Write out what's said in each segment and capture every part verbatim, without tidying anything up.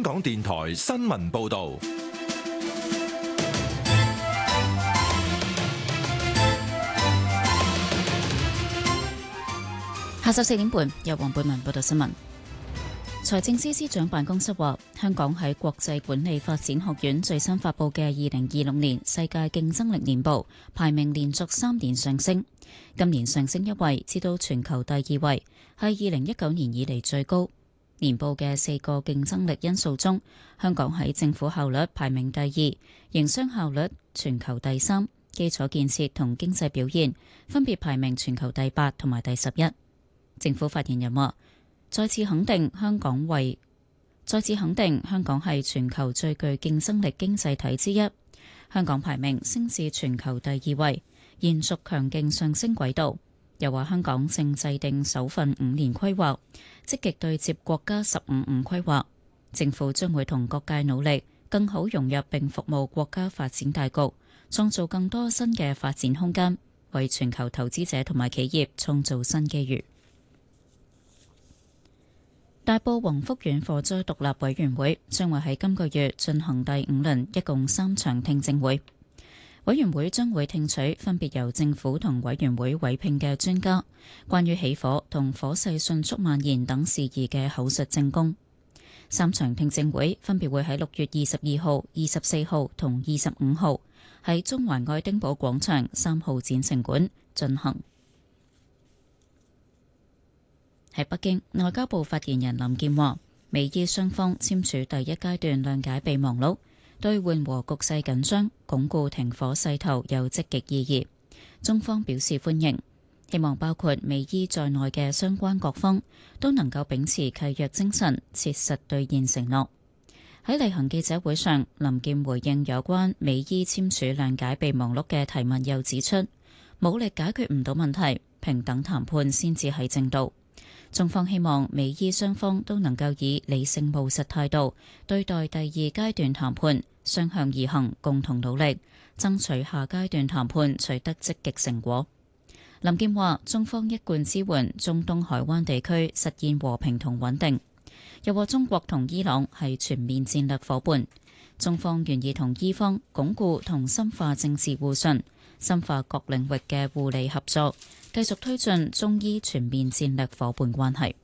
港電台新聞報道。 下晝四點半，由黃貝文報道新聞。財政司司長辦公室話，香港喺國際管理發展學院最新發佈嘅二零二六年世界競爭力年報，排名連續三年上升，今年上升一位，至到全球第二位，係二零一九年以嚟最高。年報嘅四個競爭力因素中，香港喺政府效率排名第二，營商效率全球第三，基礎建設同經濟表現分別排名全球第八同埋第十一。政府發言人話，再次肯定香港為再次肯定香港係全球最具競爭力經濟體之一，香港排名升至全球第二位，延續強勁上升軌道。又話香港正制定首份五年規劃，積極對接國家十五五規劃，政府將會同各界努力，更好融入並服務國家發展大局，創造更多新嘅發展空間，為全球投資者同埋企業創造新機遇。大埔宏福苑火災獨立委員會將會喺今個月進行第五輪，一共三場聽證會。委員會將會聽取分別由政府同委員會委聘嘅專家關於起火同火勢迅速蔓延等事宜嘅口述證供。三場聽證會分別會喺六月二十二號、二十四號同二十五號喺中環愛丁堡廣場三號展城館進行。喺北京，外交部發言人林健話，美伊雙方簽署第一階段諒解備忘錄，對緩和局勢緊張、鞏固停火勢頭有積極意義，中方表示歡迎，希望包括美伊在內嘅相關各方都能夠秉持契約精神，切實兌現承諾。喺例行記者會上，林健回應有關美伊簽署諒解備忘錄嘅提問，又指出武力解決唔到問題，平等談判先至係正道。中方希望美伊雙方都能夠以理性務實態度對待第二階段談判，雙向而行，共同努力，爭取下階段談判取得積極成果。林健話，中方一貫支援中東海灣地區實現和平同穩定。又話中國同伊朗係全面戰略夥伴，中方願意同伊方鞏固同深化政治互信，深化各領域嘅互利合作，繼續推進中伊全面戰略夥伴關係。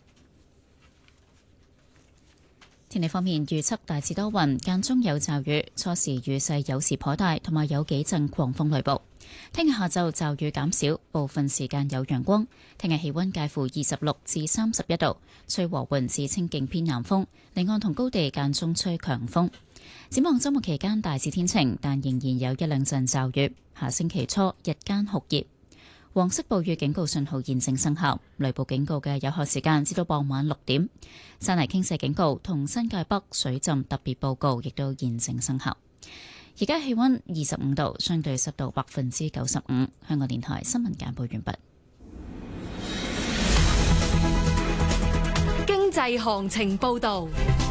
天氣方面，預測大致多雲，間中有驟雨，初時雨勢有時頗大，同埋有幾陣狂風雷暴。聽日下晝驟雨減少，部分時間有陽光。聽日氣溫介乎二十六至三十一度，吹和緩至清勁偏南風，離岸同高地間中吹強風。展望周末期間大致天晴，但仍然有一兩陣驟雨。下星期初日間酷熱。黃色暴雨警告信號現正生效，雷暴警告嘅有效時間至到傍晚六點。山泥傾瀉警告同新界北水浸特別報告亦都現正生效。而家氣溫二十五度，相對濕度百分之九十五。香港電台新聞簡報完畢。 經濟行情報道。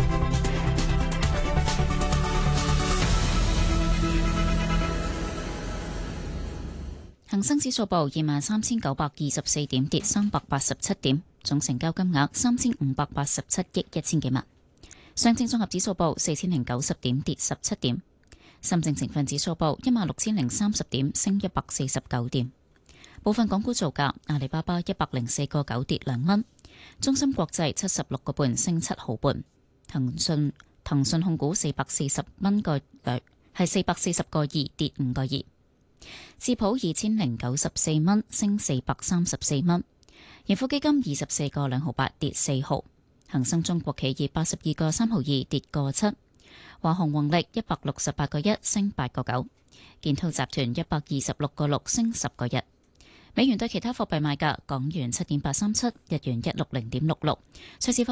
恒生指數報二萬三千九百二十四點，跌三百八十七點，總成交金額三千五百八十七億一千幾萬。上證綜合指數報四千零九十點，跌十七點。深證成分指數報一萬六千零三十點，升一百四十九點。部分港股造價：阿里巴巴一百零四個九跌兩蚊，中芯國際七十六個半升七毫半，騰訊騰訊控股四百四十蚊個兩係四百四十個二跌五個二。智普二千零九十四蚊升四百三十四蚊，盈富基金二十四個兩毫八跌四毫，恒生中國企業八十二個三毫二跌個七，華虹宏力一百六十八個一升八個九，建滔集團一百二十六個六升十個一。美元對其他貨幣賣價：港元七點八三七，日元一六零點六六，瑞士